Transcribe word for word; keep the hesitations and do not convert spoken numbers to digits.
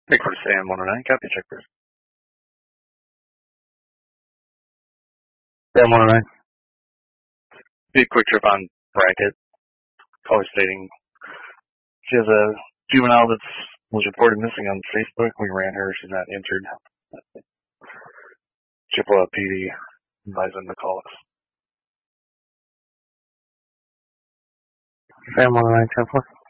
Record Sam one oh nine, copy check first. Sam one oh nine. Big quick trip on bracket. Caller stating she has a juvenile that was reported missing on Facebook. We ran her. She's not injured. Chippewa P D advised them to call us. Sam one oh nine, ten four.